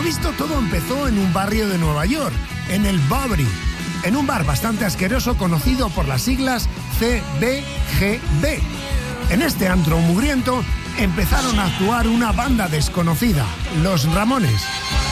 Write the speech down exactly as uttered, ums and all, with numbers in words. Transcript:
visto, todo empezó en un barrio de Nueva York, en el Bowery, en un bar bastante asqueroso conocido por las siglas C B G B. En este antro mugriento empezaron a actuar una banda desconocida, Los Ramones.